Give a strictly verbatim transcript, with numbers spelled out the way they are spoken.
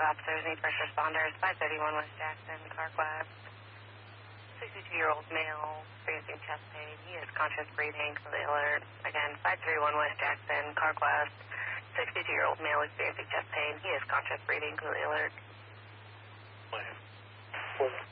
officers need first responders. five thirty-one West Jackson, CarQuest. sixty-two-year-old male, experiencing chest pain. He is conscious breathing, completely alert. Again, five thirty-one West Jackson, CarQuest. sixty-two-year-old male, experiencing chest pain. He is conscious breathing, completely alert. Plan.